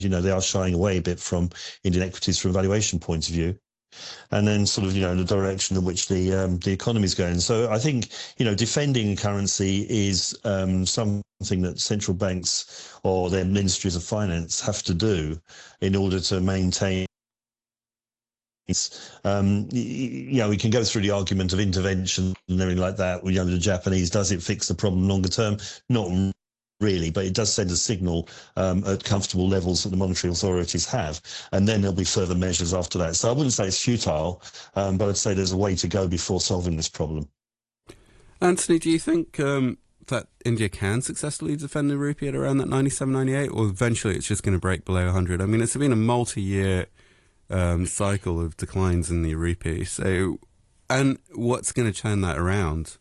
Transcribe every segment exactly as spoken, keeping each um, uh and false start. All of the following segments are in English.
you know, they are shying away a bit from Indian equities from a valuation point of view. And then sort of, you know, the direction in which the um, the economy is going. So I think, you know, defending currency is um, something that central banks or their ministries of finance have to do in order to maintain. Um, you know, we can go through the argument of intervention and everything like that. You know, the Japanese, does it fix the problem longer term? Not really, but it does send a signal um, at comfortable levels that the monetary authorities have, and then there'll be further measures after that. So I wouldn't say it's futile, um, but I'd say there's a way to go before solving this problem. Anthony, do you think um, that India can successfully defend the rupee at around that ninety-seven, ninety-eight, or eventually it's just going to break below one hundred? I mean, it's been a multi-year um, cycle of declines in the rupee. So, and what's going to turn that around?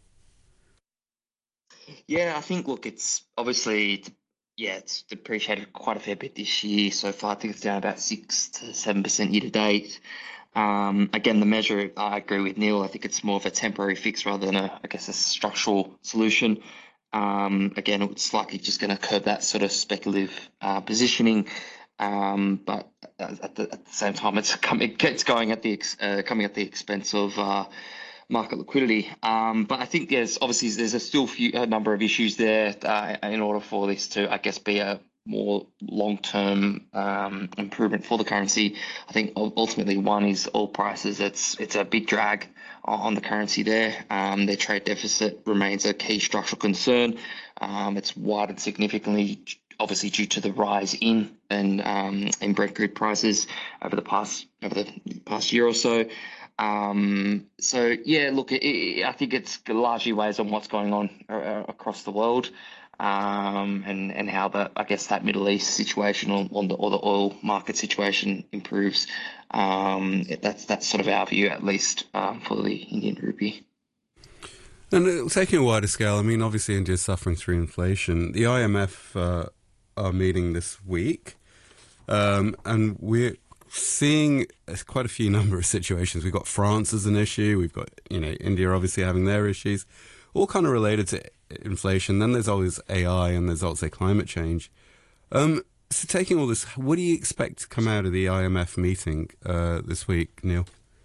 Yeah, I think, look, it's obviously, yeah, it's depreciated quite a fair bit this year so far. I think it's down about six to seven percent year to date. Um, again, the measure, I agree with Neil. I think it's more of a temporary fix rather than a, I guess, a structural solution. Um, again, it's likely just going to curb that sort of speculative uh, positioning. Um, but at the, at the same time, it's coming, it's going at the ex, uh, coming at the expense of uh, market liquidity. Um, but I think there's obviously there's a still few, a number of issues there uh, in order for this to, I guess, be a more long-term um, improvement for the currency. I think ultimately one is oil prices. It's it's a big drag on the currency there. Um, their trade deficit remains a key structural concern. Um, it's widened significantly, obviously due to the rise in and um, in Brent crude prices over the past over the past year or so. Um, so yeah, look, it, it, I think it's largely weighs on what's going on uh, across the world, um, and and how the I guess that Middle East situation or, or the or the oil market situation improves. Um, it, that's that's sort of our view, at least, um, for the Indian rupee. And uh, taking a wider scale, I mean, obviously India is suffering through inflation. The I M F uh, are meeting this week, um, and we're seeing quite a few number of situations. We've got France as an issue. We've got, you know, India obviously having their issues, all kind of related to inflation. Then there's always A I and there's also climate change. Um, so taking all this, what do you expect to come out of the I M F meeting uh, this week, Neil?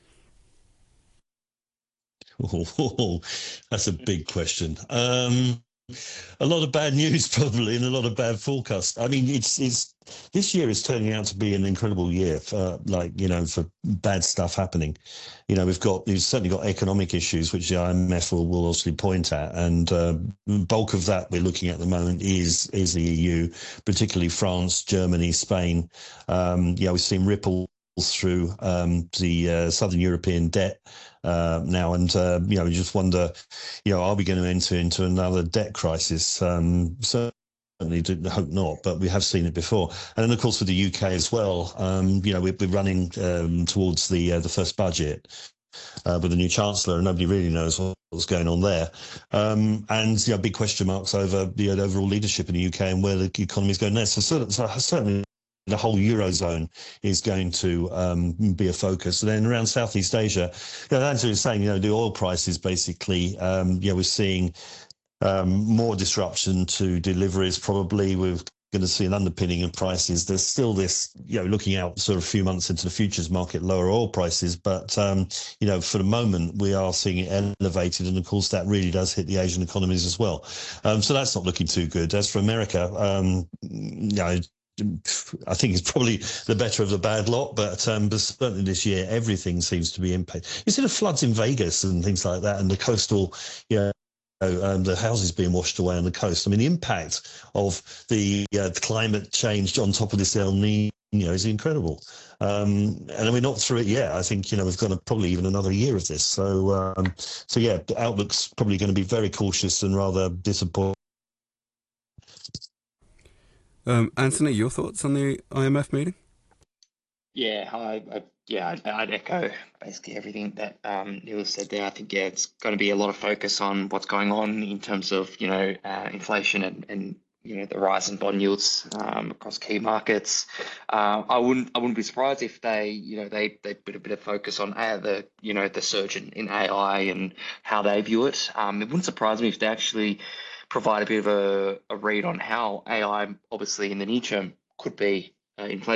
Oh, that's a big question. Um, a lot of bad news, probably, and a lot of bad forecasts. I mean, it's it's this year is turning out to be an incredible year for, like, you know, for bad stuff happening. You know, we've got we've certainly got economic issues, which the I M F will, will obviously point at, and uh, bulk of that we're looking at the moment is is the E U, particularly France, Germany, Spain. Um, yeah, we've seen ripples through um, the uh, Southern European debt uh, now, and uh, you know, we just wonder, you know, are we going to enter into another debt crisis? Um, so certainly do hope not, but we have seen it before. And then, of course, with the U K as well, um, you know, we're, we're running um, towards the uh, the first budget uh, with the new chancellor, and nobody really knows what's going on there. Um, and, you know, big question marks over the overall leadership in the U K and where the economy is going next. So, so, so certainly the whole Eurozone is going to um, be a focus. And then around Southeast Asia, you know, Andrew was saying, you know, the oil prices basically, um, you know, we're seeing um, more disruption to deliveries. Probably we're going to see an underpinning of prices. There's still this, you know, looking out sort of a few months into the futures market, lower oil prices. But, um, you know, for the moment, we are seeing it elevated. And of course, that really does hit the Asian economies as well. Um, so that's not looking too good. As for America, um, you know, I think it's probably the better of the bad lot, but, um, but certainly this year, everything seems to be impacted. You see the floods in Vegas and things like that, and the coastal, you know, um, the houses being washed away on the coast. I mean, the impact of the, uh, the climate change on top of this El Nino is incredible. Um, and we're not through it yet. I think, you know, we've got a, probably even another year of this. So, um, so yeah, the outlook's probably going to be very cautious and rather disappointing. Um, Anthony, your thoughts on the I M F meeting? Yeah, I, I yeah, I'd, I'd echo basically everything that um, Neil said there. I think, yeah, it's going to be a lot of focus on what's going on in terms of, you know, uh, inflation and, and you know, the rise in bond yields um, across key markets. Uh, I wouldn't I wouldn't be surprised if they, you know, they they put a bit of focus on uh, the, you know, the surge in, in A I and how they view it. Um, it wouldn't surprise me if they actually provide a bit of a, a read on how A I, obviously in the near term, could be uh, inflation.